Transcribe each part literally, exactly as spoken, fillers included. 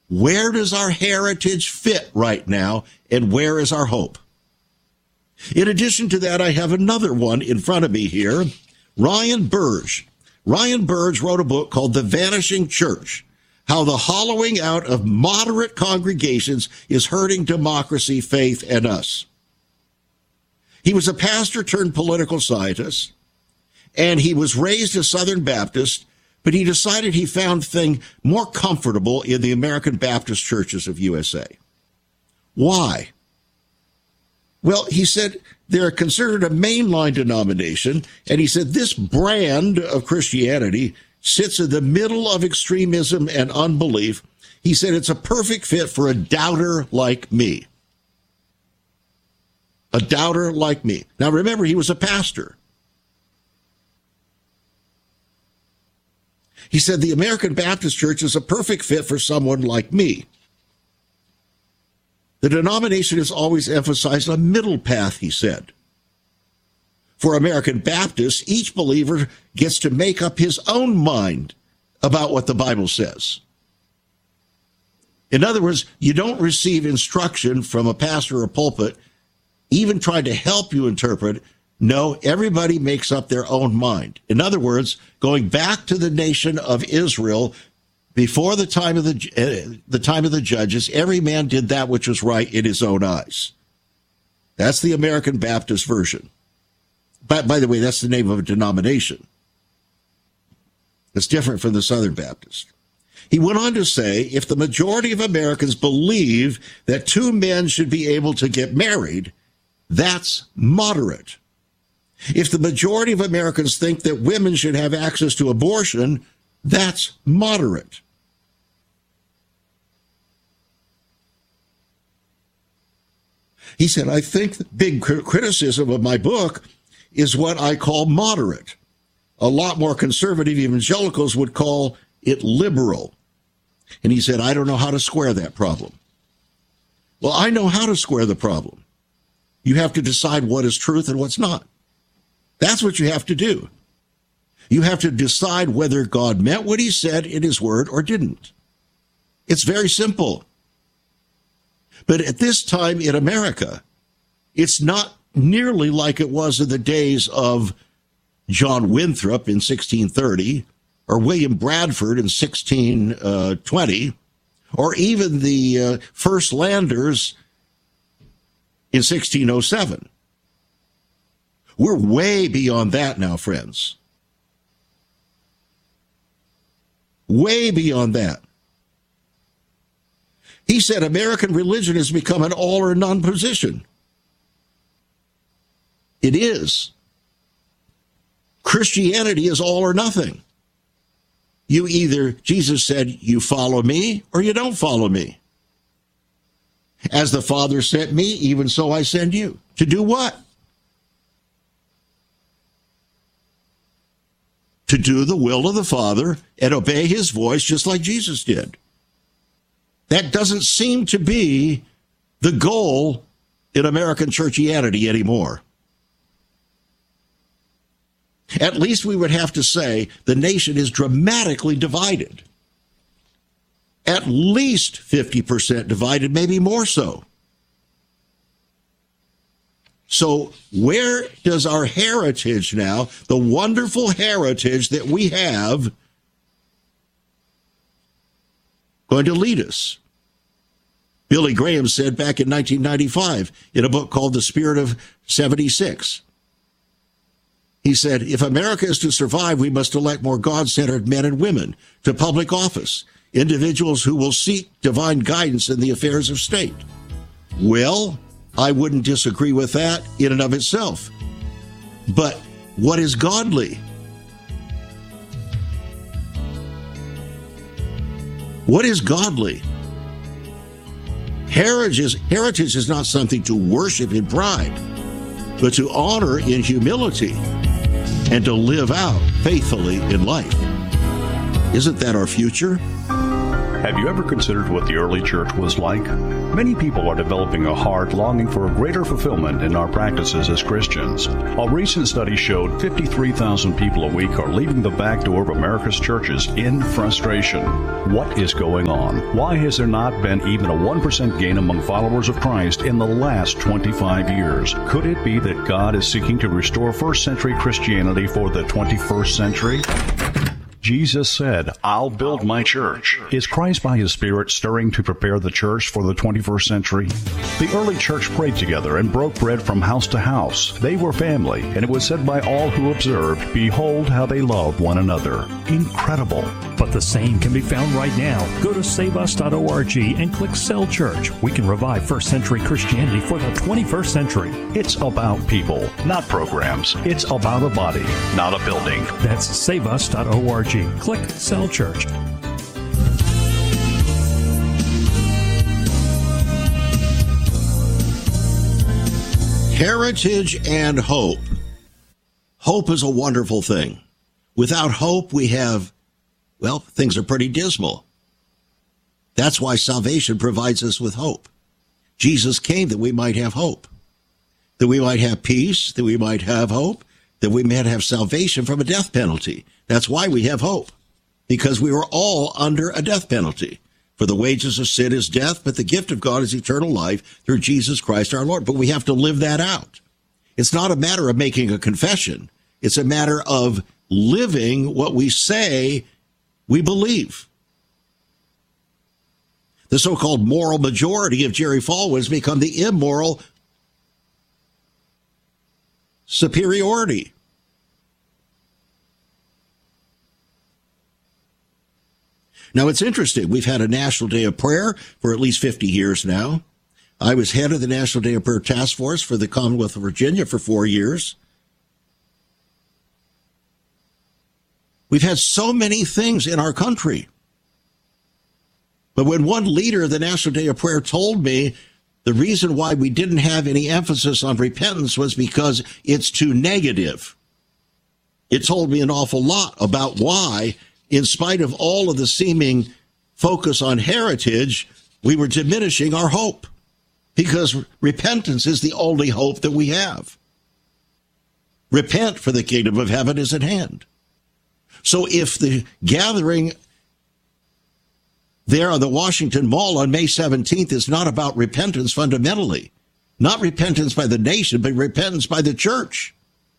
Where does our heritage fit right now, and where is our hope? In addition to that, I have another one in front of me here. Ryan Burge. Ryan Burge wrote a book called The Vanishing Church, How the Hollowing Out of Moderate Congregations is Hurting Democracy, Faith, and Us. He was a pastor turned political scientist, and he was raised a Southern Baptist, but he decided he found things more comfortable in the American Baptist churches of U S A. Why? Well, he said they're considered a mainline denomination, and he said this brand of Christianity sits in the middle of extremism and unbelief. He said it's a perfect fit for a doubter like me. A doubter like me. Now, remember, he was a pastor. He said the American Baptist Church is a perfect fit for someone like me. The denomination has always emphasized a middle path, he said. For American Baptists, each believer gets to make up his own mind about what the Bible says. In other words, you don't receive instruction from a pastor or pulpit, even trying to help you interpret. No, everybody makes up their own mind. In other words, going back to the nation of Israel, before the time of the uh, the time of the judges, every man did that which was right in his own eyes. That's the American Baptist version. But by the way, that's the name of a denomination. It's different from the Southern Baptist. He went on to say, if the majority of Americans believe that two men should be able to get married, that's moderate. If the majority of Americans think that women should have access to abortion, that's moderate. He said, I think the big criticism of my book is what I call moderate. A lot more conservative evangelicals would call it liberal. And he said, I don't know how to square that problem. Well, I know how to square the problem. You have to decide what is truth and what's not. That's what you have to do. You have to decide whether God meant what he said in his word or didn't. It's very simple. But at this time in America, it's not nearly like it was in the days of John Winthrop in sixteen thirty, or William Bradford in sixteen twenty, or even the uh, first landers in sixteen oh seven. We're way beyond that now, friends. Way beyond that. He said American religion has become an all or none position. It is. Christianity is all or nothing. You either, Jesus said, you follow me or you don't follow me. As the Father sent me, even so I send you. To do what? To do the will of the Father and obey his voice just like Jesus did. That doesn't seem to be the goal in American churchianity anymore. At least we would have to say the nation is dramatically divided. At least fifty percent divided, maybe more so. So where does our heritage now, the wonderful heritage that we have, going to lead us? Billy Graham said back in nineteen ninety-five in a book called The Spirit of seventy-six, he said, if America is to survive, we must elect more God-centered men and women to public office, individuals who will seek divine guidance in the affairs of state. Well, I wouldn't disagree with that in and of itself. But what is godly? What is godly? Heritage is, heritage is not something to worship in pride, but to honor in humility and to live out faithfully in life. Isn't that our future? Have you ever considered what the early church was like? Many people are developing a heart longing for a greater fulfillment in our practices as Christians. A recent study showed fifty-three thousand people a week are leaving the back door of America's churches in frustration. What is going on? Why has there not been even a one percent gain among followers of Christ in the last twenty-five years? Could it be that God is seeking to restore first century Christianity for the twenty-first century? Jesus said, I'll build my church. Is Christ by his Spirit stirring to prepare the church for the twenty-first century? The early church prayed together and broke bread from house to house. They were family, and it was said by all who observed, behold how they love one another. Incredible. But the same can be found right now. Go to save us dot org and click Cell Church. We can revive first century Christianity for the twenty-first century. It's about people, not programs. It's about a body, not a building. That's save us dot org. Click Cell Church. Heritage and hope. Hope is a wonderful thing. Without hope, we have, well, things are pretty dismal. That's why salvation provides us with hope. Jesus came that we might have hope, that we might have peace, that we might have hope, that we might have salvation from a death penalty. That's why we have hope, because we were all under a death penalty. For the wages of sin is death, but the gift of God is eternal life through Jesus Christ our Lord. But we have to live that out. It's not a matter of making a confession. It's a matter of living what we say we believe. The so-called moral majority of Jerry Falwell has become the immoral superiority. Now, it's interesting. We've had a National Day of Prayer for at least fifty years now. I was head of the National Day of Prayer Task Force for the Commonwealth of Virginia for four years. We've had so many things in our country. But when one leader of the National Day of Prayer told me the reason why we didn't have any emphasis on repentance was because it's too negative, it told me an awful lot about why, in spite of all of the seeming focus on heritage, we were diminishing our hope, because repentance is the only hope that we have. Repent, for the kingdom of heaven is at hand. So if the gathering there on the Washington Mall on May seventeenth is not about repentance fundamentally, not repentance by the nation, but repentance by the church,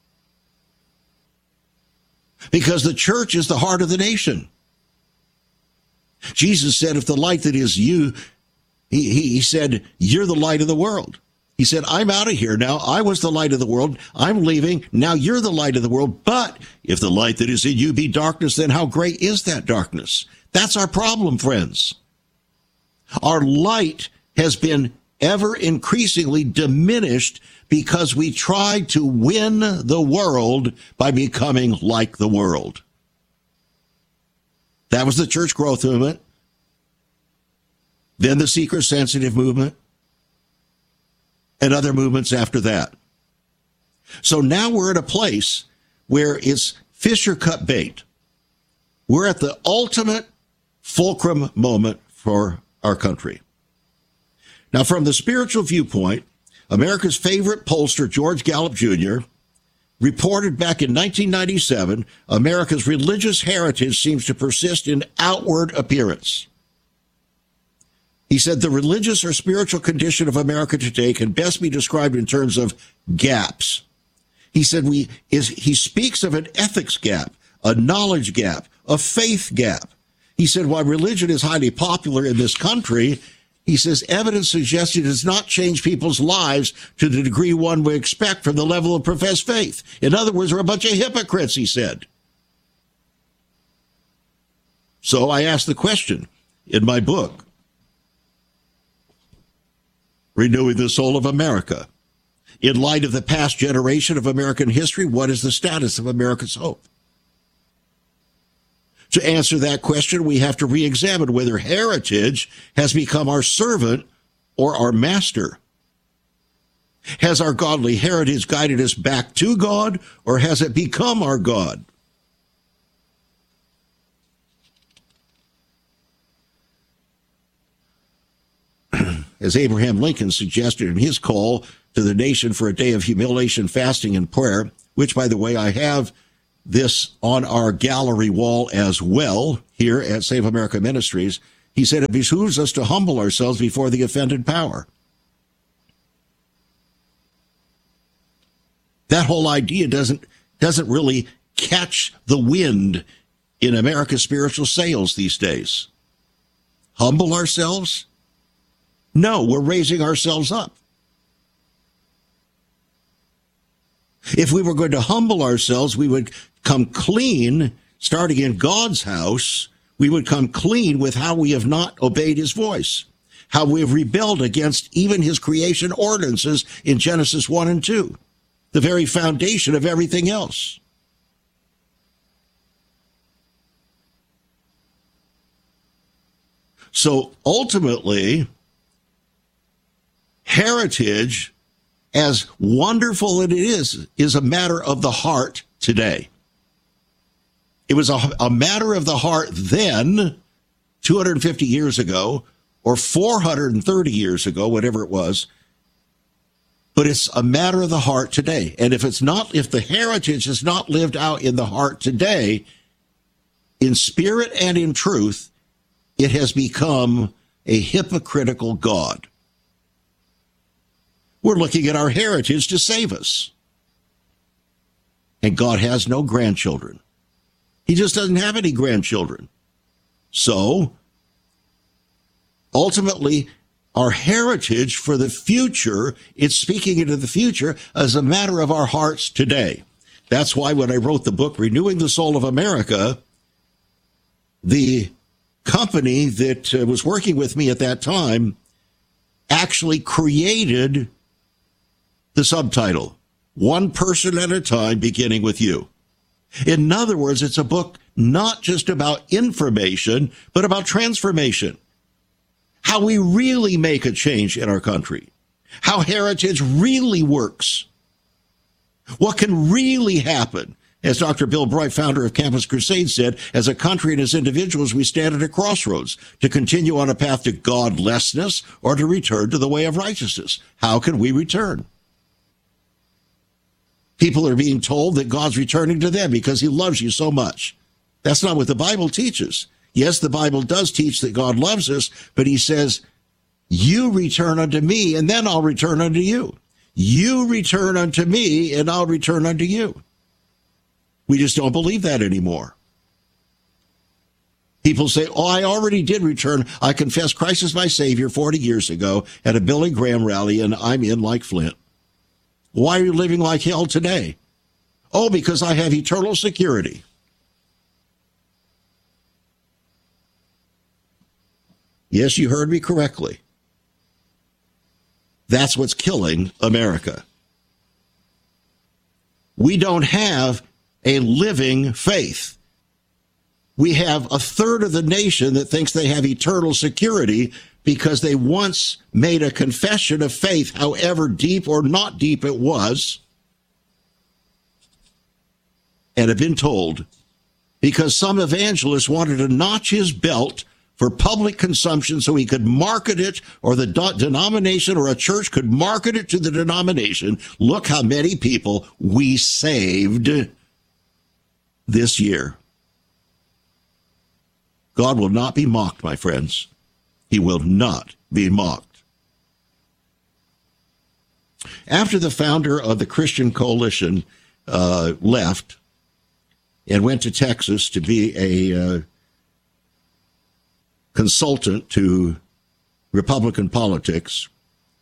because the church is the heart of the nation. Jesus said, if the light that is you, he, he, he said, you're the light of the world. He said, I'm out of here now. I was the light of the world. I'm leaving. Now you're the light of the world. But if the light that is in you be darkness, then how great is that darkness? That's our problem, friends. Our light has been ever increasingly diminished because we tried to win the world by becoming like the world. That was the church growth movement. Then the seeker sensitive movement, and other movements after that. So now we're at a place where it's fish or cut bait. We're at the ultimate fulcrum moment for our country. Now, from the spiritual viewpoint, America's favorite pollster, George Gallup Junior, reported back in nineteen ninety-seven, America's religious heritage seems to persist in outward appearance. He said the religious or spiritual condition of America today can best be described in terms of gaps. He said we is he speaks of an ethics gap, a knowledge gap, a faith gap. He said while religion is highly popular in this country, he says evidence suggests it does not change people's lives to the degree one would expect from the level of professed faith. In other words, we're a bunch of hypocrites, he said. So I asked the question in my book, Renewing the Soul of America. In light of the past generation of American history, what is the status of America's hope? To answer that question, we have to re-examine whether heritage has become our servant or our master. Has our godly heritage guided us back to God, or has it become our God? as Abraham Lincoln suggested in his call to the nation for a day of humiliation, fasting, and prayer, which, by the way, I have this on our gallery wall as well here at Save America Ministries. He said it behooves us to humble ourselves before the offended power. That whole idea doesn't doesn't really catch the wind in America's spiritual sails these days. Humble ourselves? No, we're raising ourselves up. If we were going to humble ourselves, we would come clean, starting in God's house. We would come clean with how we have not obeyed his voice, how we have rebelled against even his creation ordinances in Genesis one and two, the very foundation of everything else. So ultimately, heritage, as wonderful as it is, is a matter of the heart today. It was a, a matter of the heart then, two hundred fifty years ago, or four hundred thirty years ago, whatever it was. But it's a matter of the heart today. And if it's not, if the heritage is not lived out in the heart today, in spirit and in truth, it has become a hypocritical God. We're looking at our heritage to save us. And God has no grandchildren. He just doesn't have any grandchildren. So, ultimately, our heritage for the future, it's speaking into the future as a matter of our hearts today. That's why when I wrote the book, Renewing the Soul of America, the company that uh, was working with me at that time actually created the subtitle, One Person at a Time, Beginning with You. In other words, it's a book not just about information, but about transformation. How we really make a change in our country. How heritage really works. What can really happen. As Doctor Bill Bright, founder of Campus Crusade, said, as a country and as individuals, we stand at a crossroads to continue on a path to godlessness or to return to the way of righteousness. How can we return? People are being told that God's returning to them because he loves you so much. That's not what the Bible teaches. Yes, the Bible does teach that God loves us, but he says, you return unto me, and then I'll return unto you. You return unto me, and I'll return unto you. We just don't believe that anymore. People say, oh, I already did return. I confessed Christ as my Savior forty years ago at a Billy Graham rally, and I'm in like Flint. Why are you living like hell today? Oh, because I have eternal security. Yes, you heard me correctly. That's what's killing America. We don't have a living faith. We have a third of the nation that thinks they have eternal security because they once made a confession of faith, however deep or not deep it was, and have been told, because some evangelist wanted to notch his belt for public consumption so he could market it, or the denomination or a church could market it to the denomination. Look how many people we saved this year. God will not be mocked, my friends. He will not be mocked. After the founder of the Christian Coalition uh, left and went to Texas to be a uh, consultant to Republican politics,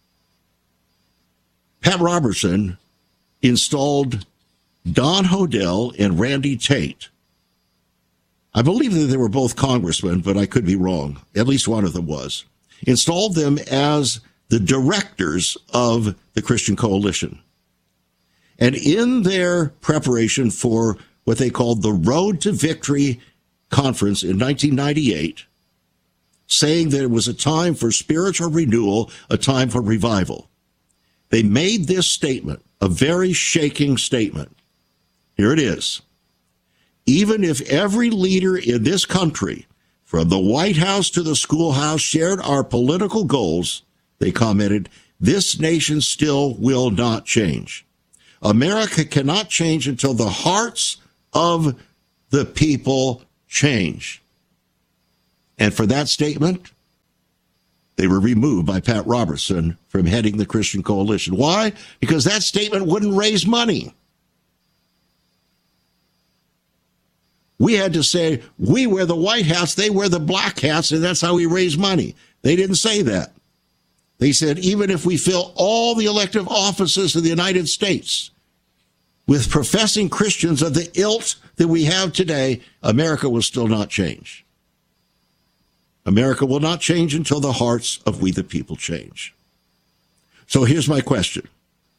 Pat Robertson installed Don Hodel and Randy Tate. I believe that they were both congressmen, but I could be wrong. At least one of them was. Installed them as the directors of the Christian Coalition. And in their preparation for what they called the Road to Victory Conference in nineteen ninety-eight, saying that it was a time for spiritual renewal, a time for revival, they made this statement, a very shaking statement. Here it is. Even if every leader in this country, from the White House to the schoolhouse, shared our political goals, They commented, "This nation still will not change. America cannot change until the hearts of the people change." And for that statement, they were removed by Pat Robertson from heading the Christian Coalition. Why? Because that statement wouldn't raise money. We had to say, we wear the white hats, they wear the black hats, and that's how we raise money. They didn't say that. They said, even if we fill all the elective offices of the United States with professing Christians of the ilk that we have today, America will still not change. America will not change until the hearts of we the people change. So here's my question.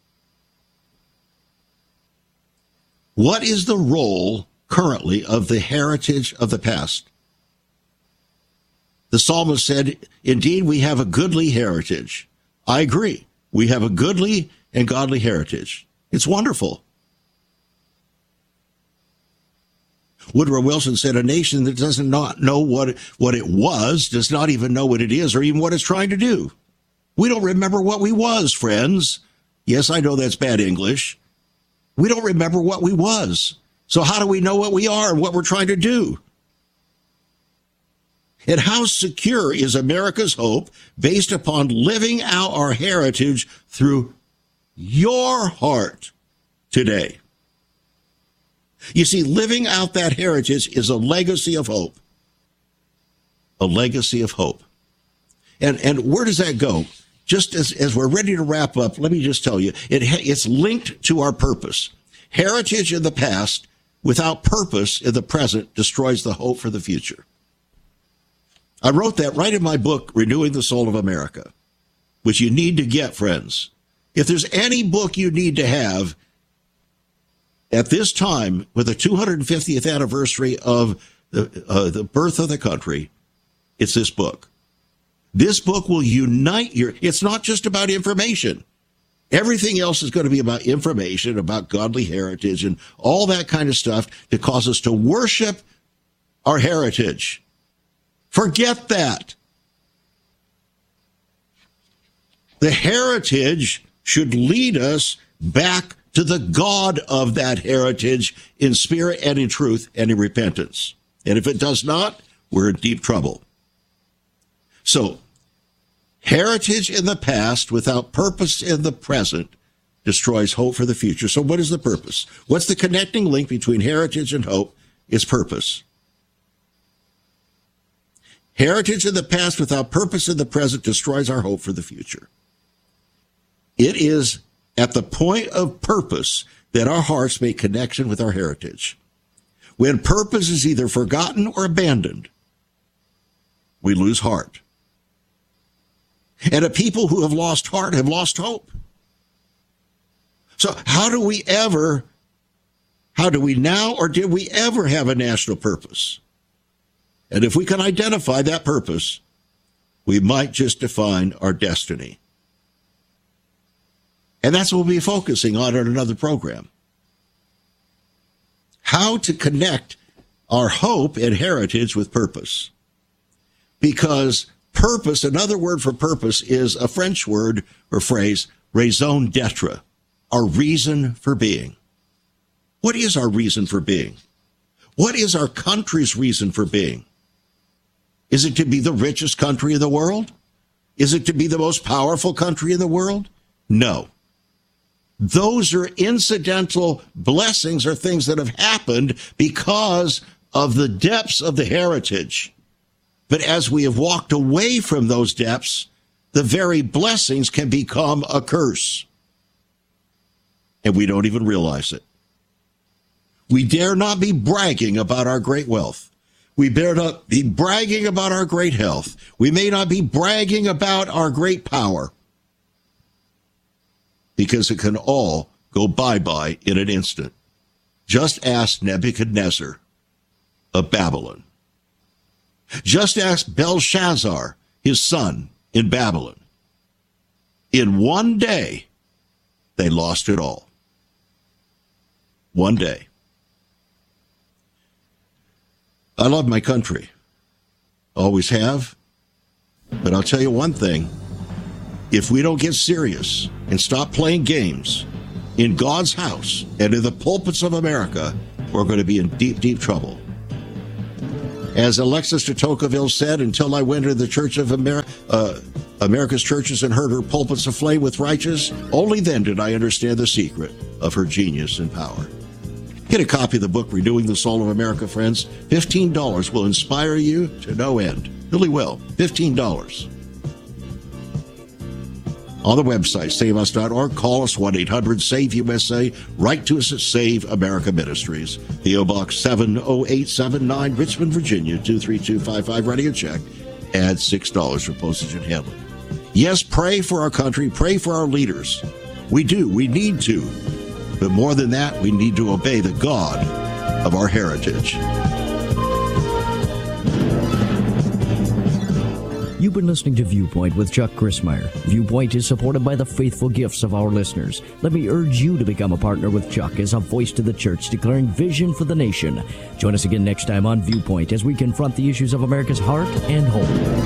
What is the role currently of the heritage of the past? The psalmist said, indeed, we have a goodly heritage. I agree. We have a goodly and godly heritage. It's wonderful. Woodrow Wilson said, a nation that does not know what, what it was does not even know what it is or even what it's trying to do. We don't remember what we was, friends. Yes, I know that's bad English. We don't remember what we was. So how do we know what we are and what we're trying to do? And how secure is America's hope based upon living out our heritage through your heart today? You see, living out that heritage is a legacy of hope. A legacy of hope. And and where does that go? Just as, as we're ready to wrap up, let me just tell you, it it's linked to our purpose. Heritage in the past without purpose in the present destroys the hope for the future. I wrote that right in my book, Renewing the Soul of America, which you need to get, friends. If there's any book you need to have at this time, with the two hundred fiftieth anniversary of the, uh, the birth of the country, it's this book. This book will unite your, it's not just about information. Everything else is going to be about information, about godly heritage and all that kind of stuff to cause us to worship our heritage. Forget that. The heritage should lead us back to the God of that heritage in spirit and in truth and in repentance. And if it does not, we're in deep trouble. So, heritage in the past without purpose in the present destroys hope for the future. So what is the purpose? What's the connecting link between heritage and hope? It's purpose. Heritage in the past without purpose in the present destroys our hope for the future. It is at the point of purpose that our hearts make connection with our heritage. When purpose is either forgotten or abandoned, we lose heart. And a people who have lost heart have lost hope. So how do we ever, how do we now or did we ever have a national purpose? And if we can identify that purpose, we might just define our destiny. And that's what we'll be focusing on in another program. How to connect our hope and heritage with purpose. Because purpose, another word for purpose, is a French word or phrase, raison d'etre, our reason for being. What is our reason for being? What is our country's reason for being? Is it to be the richest country in the world? Is it to be the most powerful country in the world? No. Those are incidental blessings or things that have happened because of the depths of the heritage. But as we have walked away from those depths, the very blessings can become a curse. And we don't even realize it. We dare not be bragging about our great wealth. We dare not be bragging about our great health. We may not be bragging about our great power. Because it can all go bye-bye in an instant. Just ask Nebuchadnezzar of Babylon. Just ask Belshazzar, his son, in Babylon. In one day, they lost it all. One day. I love my country. Always have. But I'll tell you one thing. if we don't get serious and stop playing games in God's house and in the pulpits of America, we're going to be in deep, deep trouble. As Alexis de Tocqueville said, until I went into the Church of America, uh, America's churches and heard her pulpits aflame with righteous, only then did I understand the secret of her genius and power. Get a copy of the book, Renewing the Soul of America, friends. fifteen dollars will inspire you to no end. Really will. fifteen dollars. On the website, save us dot org. Call us, one eight hundred save U S A. Write to us at Save America Ministries. P O. Box seven oh eight seven nine, Richmond, Virginia, two three two five five. Writing a check. Add six dollars for postage and handling. Yes, pray for our country. Pray for our leaders. We do. We need to. But more than that, we need to obey the God of our heritage. You've been listening to Viewpoint with Chuck Crismier. Viewpoint is supported by the faithful gifts of our listeners. Let me urge you to become a partner with Chuck as a voice to the church declaring vision for the nation. Join us again next time on Viewpoint as we confront the issues of America's heart and home.